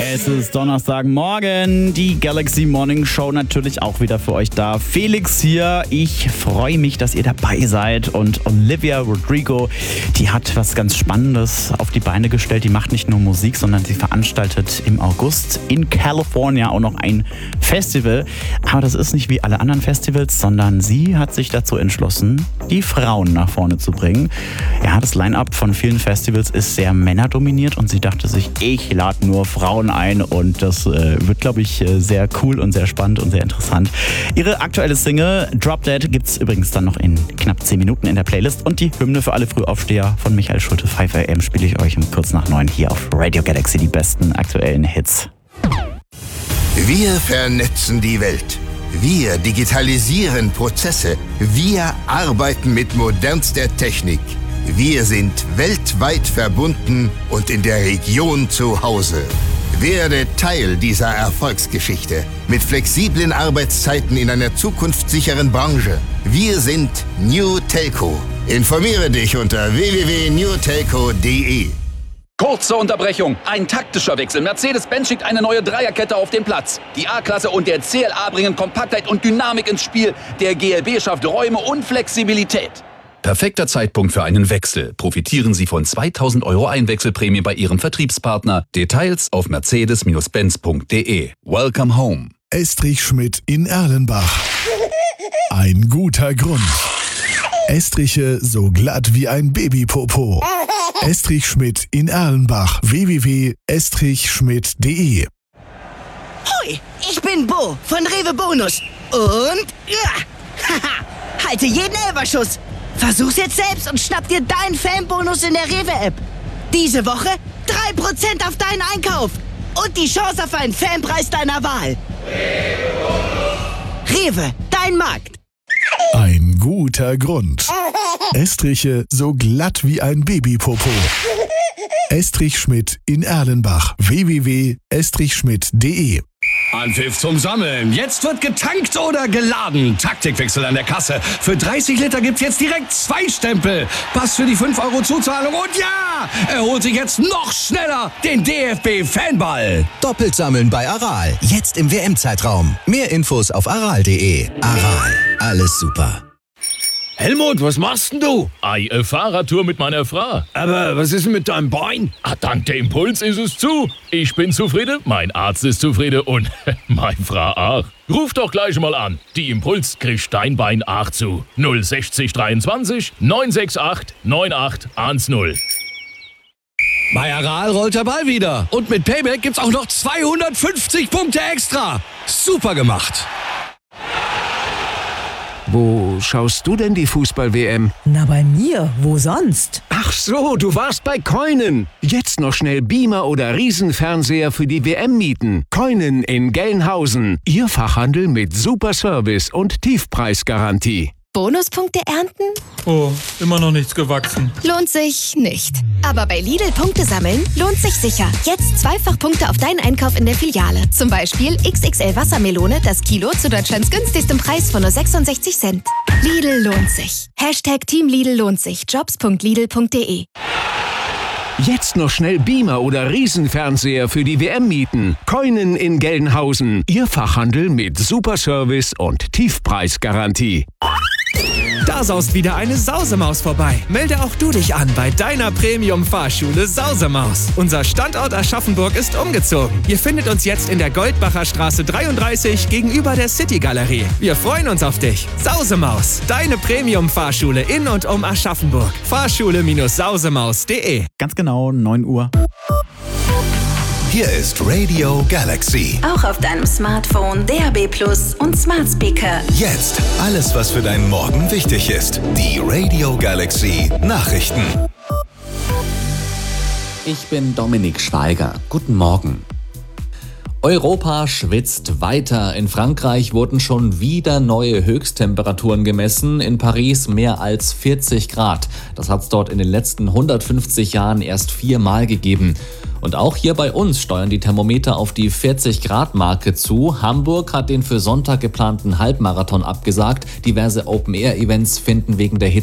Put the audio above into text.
Es ist Donnerstagmorgen, die Galaxy Morning Show natürlich auch wieder für euch da. Felix hier, ich freue mich, dass ihr dabei seid. Und Olivia Rodrigo, die hat was ganz Spannendes auf die Beine gestellt. Die macht nicht nur Musik, sondern sie veranstaltet im August in California auch noch ein Festival. Aber das ist nicht wie alle anderen Festivals, sondern sie hat sich dazu entschlossen, die Frauen nach vorne zu bringen. Ja, das Line-Up von vielen Festivals ist sehr männerdominiert und sie dachte sich, ich lade nur Frauen ein und das wird, glaube ich, sehr cool und sehr spannend und sehr interessant. Ihre aktuelle Single Drop Dead gibt's übrigens dann noch in knapp 10 Minuten in der Playlist und die Hymne für alle Frühaufsteher von Michael Schulte, 5 AM, spiele ich euch um kurz nach 9 hier auf Radio Galaxy, die besten aktuellen Hits. Wir vernetzen die Welt. Wir digitalisieren Prozesse. Wir arbeiten mit modernster Technik. Wir sind weltweit verbunden und in der Region zu Hause. Werde Teil dieser Erfolgsgeschichte mit flexiblen Arbeitszeiten in einer zukunftssicheren Branche. Wir sind New Telco. Informiere dich unter www.newtelco.de. Kurze Unterbrechung. Ein taktischer Wechsel. Mercedes-Benz schickt eine neue Dreierkette auf den Platz. Die A-Klasse und der CLA bringen Kompaktheit und Dynamik ins Spiel. Der GLB schafft Räume und Flexibilität. Perfekter Zeitpunkt für einen Wechsel. Profitieren Sie von 2.000 € Einwechselprämie bei Ihrem Vertriebspartner. Details auf mercedes-benz.de. Welcome home. Estrich Schmidt in Erlenbach. Ein guter Grund. Estriche so glatt wie ein Babypopo. Estrich Schmidt in Erlenbach. www.estrichschmidt.de. Hoi, ich bin Bo von Rewe Bonus. Und haha, halte jeden Elferschuss. Versuch's jetzt selbst und schnapp dir deinen Fanbonus in der Rewe-App. Diese Woche 3% auf deinen Einkauf. Und die Chance auf einen Fanpreis deiner Wahl. Rewe, dein Markt. Ein guter Grund. Estriche so glatt wie ein Babypopo. Estrich Schmidt in Erlenbach. www.estrichschmidt.de. Anpfiff zum Sammeln. Jetzt wird getankt oder geladen. Taktikwechsel an der Kasse. Für 30 Liter gibt's jetzt direkt 2 Stempel. Pass für die 5 € Zuzahlung. Und ja, er holt sich jetzt noch schneller den DFB-Fanball. Doppelt sammeln bei Aral. Jetzt im WM-Zeitraum. Mehr Infos auf aral.de. Aral. Alles super. Helmut, was machst denn du? Eine Fahrradtour mit meiner Frau. Aber was ist denn mit deinem Bein? Dank der Impuls ist es zu. Ich bin zufrieden, mein Arzt ist zufrieden und meine Frau auch. Ruf doch gleich mal an. Die Impuls kriegt dein Bein auch zu. 060 23 968 9810. Bei Aral rollt der Ball wieder. Und mit Payback gibt's auch noch 250 Punkte extra. Super gemacht. Wo schaust du denn die Fußball-WM? Na, bei mir. Wo sonst? Ach so, du warst bei Koinen. Jetzt noch schnell Beamer oder Riesenfernseher für die WM mieten. Koinen in Gelnhausen. Ihr Fachhandel mit super Service und Tiefpreisgarantie. Bonuspunkte ernten? Oh, immer noch nichts gewachsen. Lohnt sich nicht. Aber bei Lidl Punkte sammeln lohnt sich sicher. Jetzt Zweifachpunkte auf deinen Einkauf in der Filiale. Zum Beispiel XXL Wassermelone, das Kilo zu Deutschlands günstigstem Preis von nur 66 Cent. Lidl lohnt sich. Hashtag Team Lidl lohnt sich. Jobs.lidl.de. Jetzt noch schnell Beamer oder Riesenfernseher für die WM mieten. Koinen in Gelnhausen. Ihr Fachhandel mit super Service und Tiefpreisgarantie. Da saust wieder eine Sausemaus vorbei. Melde auch du dich an bei deiner Premium-Fahrschule Sausemaus. Unser Standort Aschaffenburg ist umgezogen. Ihr findet uns jetzt in der Goldbacher Straße 33 gegenüber der City-Galerie. Wir freuen uns auf dich. Sausemaus, deine Premium-Fahrschule in und um Aschaffenburg. Fahrschule-sausemaus.de. Ganz genau, 9 Uhr. Hier ist Radio Galaxy. Auch auf deinem Smartphone, DAB+ und Smart Speaker. Jetzt alles, was für deinen Morgen wichtig ist. Die Radio Galaxy Nachrichten. Ich bin Dominik Schweiger. Guten Morgen. Europa schwitzt weiter. In Frankreich wurden schon wieder neue Höchsttemperaturen gemessen. In Paris mehr als 40 Grad. Das hat es dort in den letzten 150 Jahren erst 4-mal gegeben. Und auch hier bei uns steuern die Thermometer auf die 40-Grad-Marke zu. Hamburg hat den für Sonntag geplanten Halbmarathon abgesagt. Diverse Open-Air-Events finden wegen der Hitze